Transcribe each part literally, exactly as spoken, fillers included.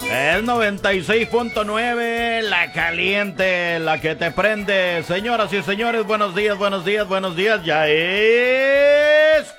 Es noventa y seis punto nueve, la caliente, la que te prende. Señoras y señores, buenos días, buenos días, buenos días. Ya es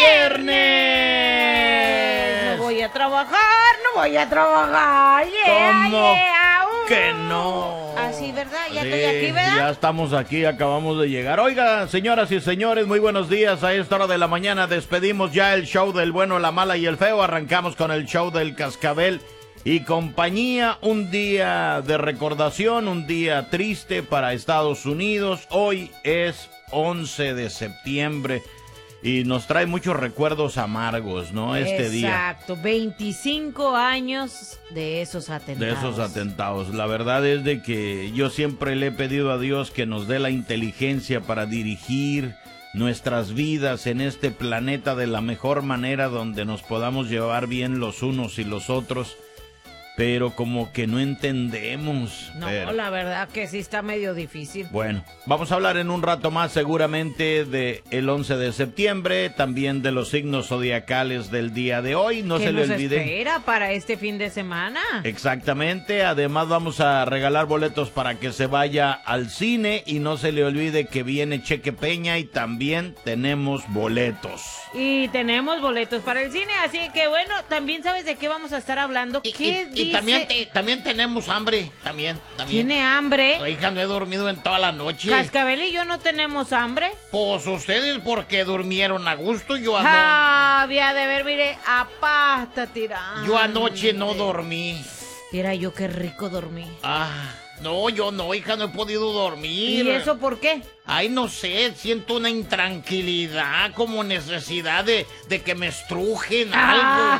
viernes. No voy a trabajar, no voy a trabajar. Yeah, ¿Cómo yeah, uh. que no? Así, ¿verdad? Ya Sí, estoy aquí, ¿verdad? ya estamos aquí, acabamos de llegar. Oiga, señoras y señores, muy buenos días. A esta hora de la mañana despedimos ya el show del bueno, la mala y el feo. Arrancamos con el show del Cascabel y compañía. Un día de recordación, un día triste para Estados Unidos. Hoy es once de septiembre y nos trae muchos recuerdos amargos, ¿no? Este día. Exacto, veinticinco años de esos atentados. De esos atentados. La verdad es de que yo siempre le he pedido a Dios que nos dé la inteligencia para dirigir nuestras vidas en este planeta de la mejor manera, donde nos podamos llevar bien los unos y los otros. Pero como que no entendemos. No, pero... la verdad que sí está medio difícil. Bueno, vamos a hablar en un rato más seguramente de el once de septiembre, también de los signos zodiacales del día de hoy. No se le olvide. ¿Qué nos espera para este fin de semana? Exactamente, además vamos a regalar boletos para que se vaya al cine y no se le olvide que viene Cheque Peña y también tenemos boletos. Y tenemos boletos para el cine, así que bueno, también sabes de qué vamos a estar hablando. Y, ¿Qué y, dice? y también, te- también tenemos hambre, también, también. ¿Tiene hambre? Ay, hija, no he dormido en toda la noche. ¿Cascabel y yo no tenemos hambre? Pues ustedes porque durmieron a gusto, yo, ano- Ah, había de ver, mire, a pasta tirando. yo anoche no dormí. Mira yo qué rico dormí. Ah, no, yo no, hija, no he podido dormir. ¿Y eso por qué? Ay, no sé, siento una intranquilidad, como necesidad de, de que me estrujen algo.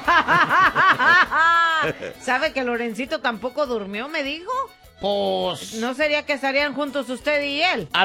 ¿Sabe que Lorencito tampoco durmió, me dijo? Pues... ¿No sería que estarían juntos usted y él? A